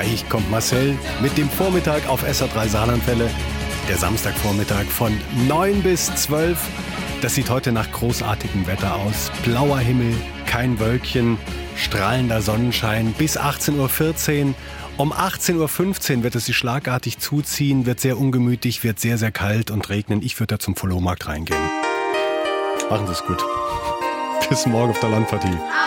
Gleich kommt Marcel mit dem Vormittag auf SR3 Saarlandwelle. Der Samstagvormittag von 9 bis 12. Das sieht heute nach großartigem Wetter aus. Blauer Himmel, kein Wölkchen, strahlender Sonnenschein bis 18.14 Uhr. Um 18.15 Uhr wird es sich schlagartig zuziehen, wird sehr ungemütlich, wird sehr, sehr kalt und regnen. Ich würde da zum Flohmarkt reingehen. Machen Sie es gut. Bis morgen auf der Landpartie.